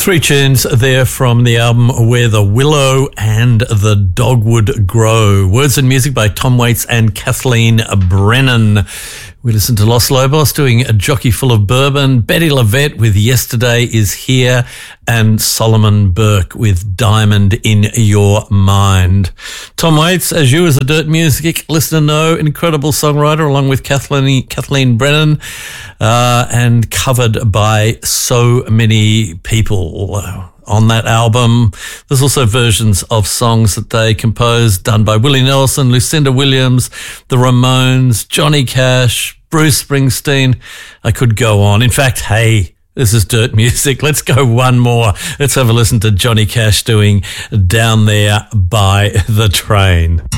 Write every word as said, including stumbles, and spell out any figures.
Three tunes there from the album Where the Willow and the Dogwood Grow. Words and music by Tom Waits and Kathleen Brennan. We listened to Los Lobos doing A Jockey Full of Bourbon, Betty LaVette with Yesterday Is Here, and Solomon Burke with Diamond in Your Mind. Tom Waits, as you as a Dirt Music listener know, incredible songwriter along with Kathleen, Kathleen Brennan, uh, and covered by so many people on that album. There's also versions of songs that they composed done by Willie Nelson, Lucinda Williams, the Ramones, Johnny Cash, Bruce Springsteen. I could go on. In fact, hey, this is Dirt Music. Let's go one more. Let's have a listen to Johnny Cash doing Down There by the Train.